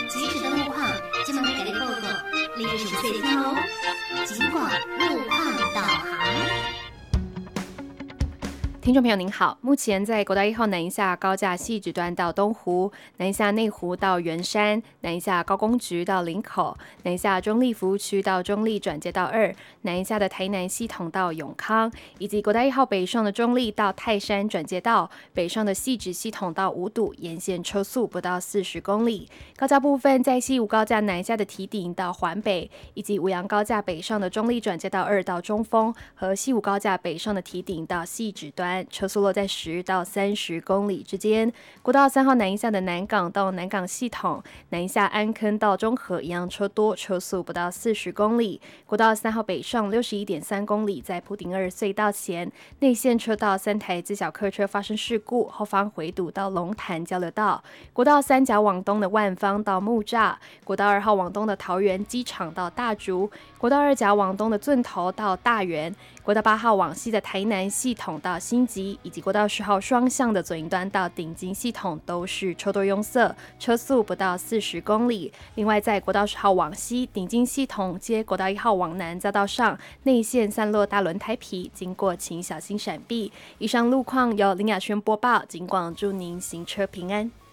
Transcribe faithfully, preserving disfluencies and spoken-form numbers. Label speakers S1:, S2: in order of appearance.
S1: 即时的路况，今晚给你报告，你有什么事听哦？尽管路况导航。
S2: 听众朋友您好，目前在国道一号南一下高架汐止段到东湖、南一下内湖到圆山、南一下高工局到林口、南一下中立服务区到中立转接到二、南一下的台南系统到永康，以及国道一号北上的中立到泰山转接道、北上的汐止系统到五堵，沿线车速不到四十公里。高架部分，在西武高架南一下的堤顶到环北，以及五杨高架北上的中立转接道二到中丰，和西武高架北上的堤顶到汐止端，车速落在十到三十公里之间。国道三号南一下的南港到南港系统，南一下安坑到中和一样车多，车速不到四十公里。国道三号北上六十一点三公里，在埔顶二隧道前内线车道三台自小客车发生事故，后方回堵到龙潭交流道。国道三甲往东的万方到木栅，国道二号往东的桃园机场到大竹，国道二甲往东的圳头到大园，国道八号往西的台南系统到新集，以及国道十号双向的左营端到顶金系统都是车多拥塞，车速不到四十公里。另外，在国道十号往西顶金系统接国道一号往南匝道上，内线散落大轮胎皮，经过请小心闪避。以上路况由林雅轩播报，警广祝您行车平安。